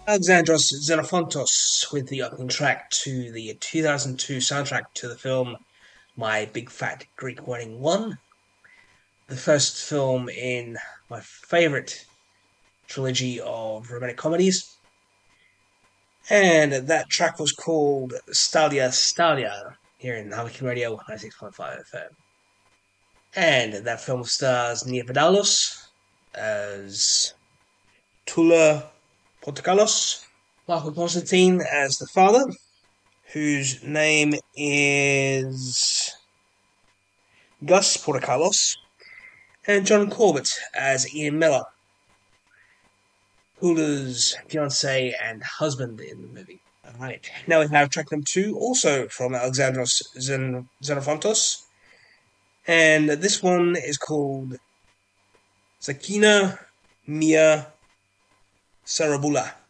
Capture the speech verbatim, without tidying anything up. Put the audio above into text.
Alexandros Xenophontos with the opening track to the two thousand two soundtrack to the film My Big Fat Greek Wedding one, the first film in my favourite trilogy of romantic comedies. And that track was called Stalia Stalia here in Harlequin Radio ninety-six point five F M. And that film stars Nia Vidalos as Tula Portokalos, Michael Constantine as the father, whose name is Gus Portokalos, and John Corbett as Ian Miller, Hula's fiance and husband in the movie. Alright, now we have track number two, also from Alexandros Xen- Xenophontos, and this one is called Sakina Mia Sarabula.